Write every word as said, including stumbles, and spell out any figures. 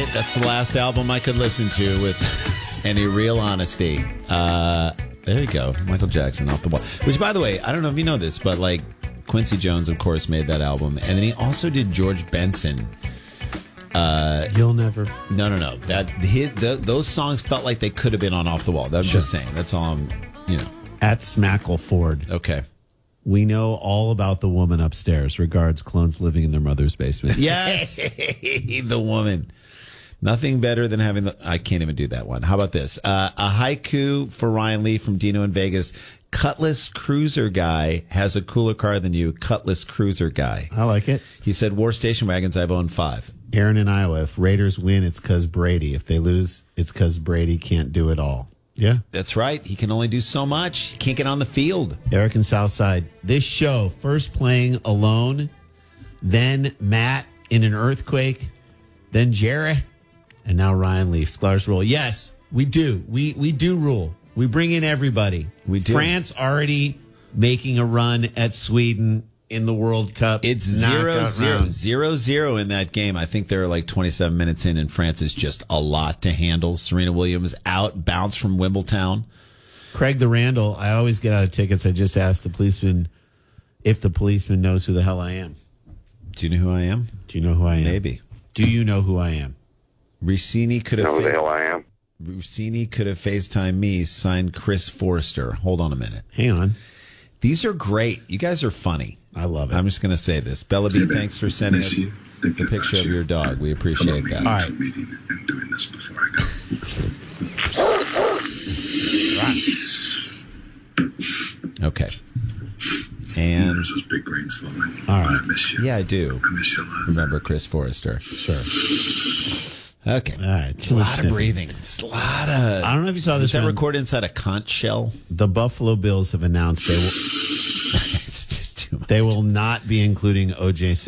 right, that's the last album I could listen to with any real honesty. Uh, there you go, Michael Jackson, Off the Wall. Which, by the way, I don't know if you know this, but like Quincy Jones, of course, made that album, and then he also did George Benson. Uh, You'll never. No, no, no. That hit the, those songs felt like they could have been on Off the Wall. I'm sure. Just saying. That's all I'm. You know. At Smackle Ford. Okay. We know all about the woman upstairs. Regards, clones living in their mother's basement. Yes, the woman. Nothing better than having the. I can't even do that one. How about this? Uh, a haiku for Ryan Lee from Dino in Vegas. Cutlass Cruiser Guy has a cooler car than you. Cutlass Cruiser Guy. I like it. He said, War Station Wagons, I've owned five. Aaron in Iowa, if Raiders win, it's because Brady. If they lose, it's because Brady can't do it all. Yeah. That's right. He can only do so much. He can't get on the field. Eric in Southside. This show, first playing alone, then Matt in an earthquake, then Jerry, and now Ryan Lee. Sklar's rule. Yes, we do. We we do rule. We bring in everybody. We do. France already making a run at Sweden in the World Cup. It's zero, zero, zero, zero in that game. I think they're like twenty-seven minutes in, and France is just a lot to handle. Serena Williams out, bounce from Wimbledon. Craig the Randall, I always get out of tickets. I just ask the policeman if the policeman knows who the hell I am. Do you know who I am? Do you know who I am? Maybe. Do you know who I am? Rossini could have. Know who the hell I am? Rossini could have FaceTime me, signed Chris Forrester. Hold on a minute. Hang on. These are great. You guys are funny. I love it. I'm just going to say this. Bella B, thanks for sending us a picture of your dog. We appreciate that. All right. Okay. And all right. Yeah, I do. Remember Chris Forrester. Sure. Okay. All right. A lot of breathing. Just a lot of. I don't know if you saw this. Is that one. recorded inside a conch shell? The Buffalo Bills have announced they will. It's just too much. They will not be including O J